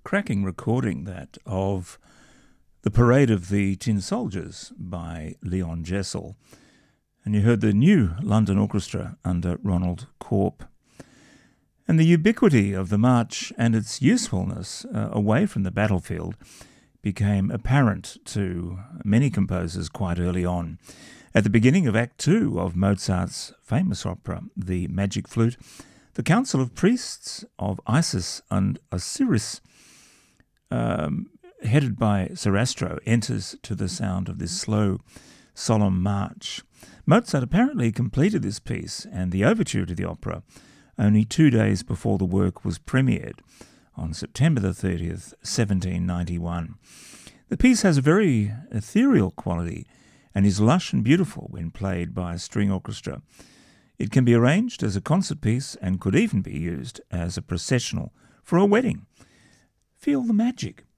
Cracking recording that of The Parade of the Tin Soldiers by Leon Jessel. And you heard the new London Orchestra under Ronald Corp. And the ubiquity of the march and its usefulness away from the battlefield became apparent to many composers quite early on. At the beginning of Act II of Mozart's famous opera, The Magic Flute, the Council of Priests of Isis and Osiris, headed by Sarastro, enters to the sound of this slow, solemn march. Mozart apparently completed this piece and the overture to the opera only 2 days before the work was premiered on September the 30th, 1791. The piece has a very ethereal quality and is lush and beautiful when played by a string orchestra. It can be arranged as a concert piece and could even be used as a processional for a wedding. Feel the magic.